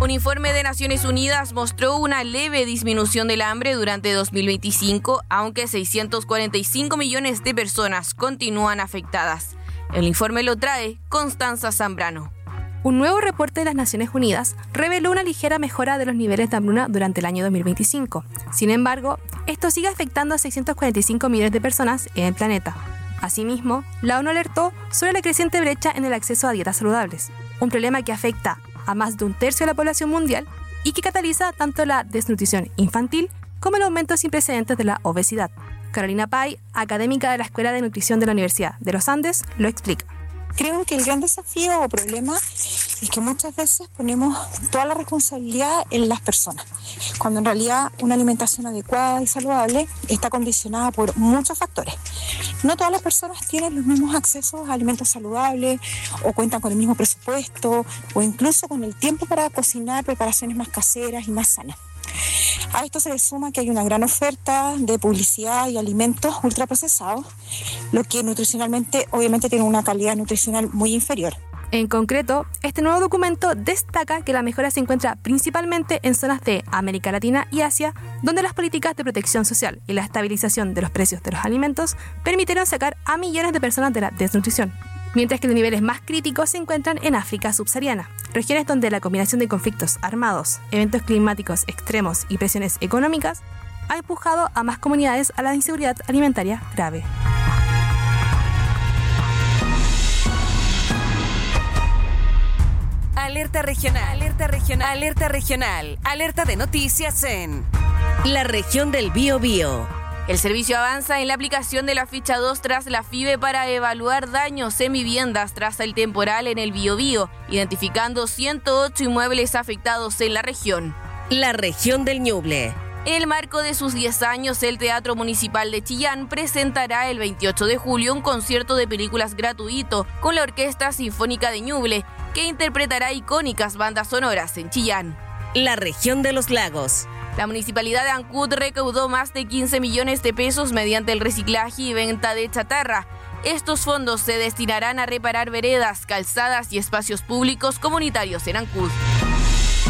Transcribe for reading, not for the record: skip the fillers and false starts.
Un informe de Naciones Unidas mostró una leve disminución del hambre durante 2025, aunque 645 millones de personas continúan afectadas. El informe lo trae Constanza Zambrano. Un nuevo reporte de las Naciones Unidas reveló una ligera mejora de los niveles de hambruna durante el año 2025. Sin embargo, esto sigue afectando a 645 millones de personas en el planeta. Asimismo, la ONU alertó sobre la creciente brecha en el acceso a dietas saludables, un problema que afecta a más de un tercio de la población mundial y que cataliza tanto la desnutrición infantil como el aumento sin precedentes de la obesidad. Carolina Pay, académica de la Escuela de Nutrición de la Universidad de los Andes, lo explica. Creo que el gran desafío o problema es que muchas veces ponemos toda la responsabilidad en las personas, cuando en realidad una alimentación adecuada y saludable está condicionada por muchos factores. No todas las personas tienen los mismos accesos a alimentos saludables o cuentan con el mismo presupuesto o incluso con el tiempo para cocinar preparaciones más caseras y más sanas. A esto se le suma que hay una gran oferta de publicidad y alimentos ultraprocesados, lo que nutricionalmente obviamente tiene una calidad nutricional muy inferior. En concreto, este nuevo documento destaca que la mejora se encuentra principalmente en zonas de América Latina y Asia, donde las políticas de protección social y la estabilización de los precios de los alimentos permitieron sacar a millones de personas de la desnutrición, mientras que los niveles más críticos se encuentran en África subsahariana, regiones donde la combinación de conflictos armados, eventos climáticos extremos y presiones económicas ha empujado a más comunidades a la inseguridad alimentaria grave. Alerta regional, alerta regional, alerta regional, alerta de noticias en la región del Biobío. El servicio avanza en la aplicación de la ficha 2 tras la FIBE para evaluar daños en viviendas tras el temporal en el Biobío, identificando 108 inmuebles afectados en la región. La región del Ñuble. En el marco de sus 10 años, el Teatro Municipal de Chillán presentará el 28 de julio un concierto de películas gratuito con la Orquesta Sinfónica de Ñuble, que interpretará icónicas bandas sonoras en Chillán. La región de los lagos. La Municipalidad de Ancud recaudó más de 15 millones de pesos mediante el reciclaje y venta de chatarra. Estos fondos se destinarán a reparar veredas, calzadas y espacios públicos comunitarios en Ancud.